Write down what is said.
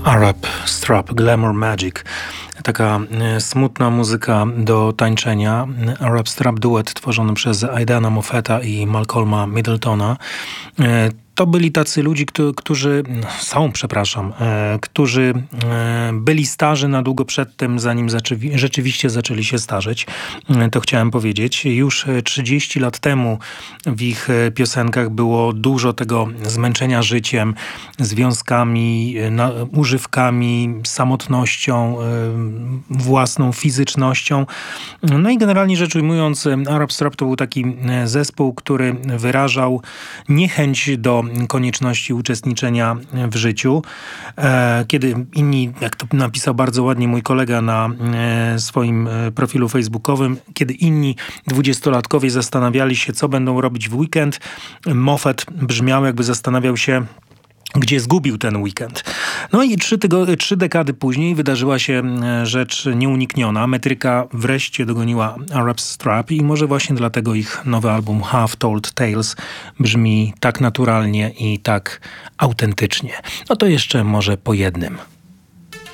Arab Strap, Glamour Magic. Taka smutna muzyka do tańczenia. Arab Strap duet tworzony przez Aidana Moffetta i Malcolma Middletona. To byli tacy ludzie, którzy byli starzy na długo przed tym, zanim rzeczywiście zaczęli się starzeć. To chciałem powiedzieć. Już 30 lat temu w ich piosenkach było dużo tego zmęczenia życiem, związkami, używkami, samotnością, własną fizycznością. No i generalnie rzecz ujmując, Arab Strap to był taki zespół, który wyrażał niechęć do konieczności uczestniczenia w życiu. Kiedy inni, jak to napisał bardzo ładnie mój kolega na swoim profilu facebookowym, kiedy inni 20-latkowie zastanawiali się, co będą robić w weekend, Moffett brzmiał, jakby zastanawiał się, gdzie zgubił ten weekend. No i 3 dekady później wydarzyła się rzecz nieunikniona. Metryka wreszcie dogoniła Arab Strap i może właśnie dlatego ich nowy album Half Told Tales brzmi tak naturalnie i tak autentycznie. No to jeszcze może po jednym.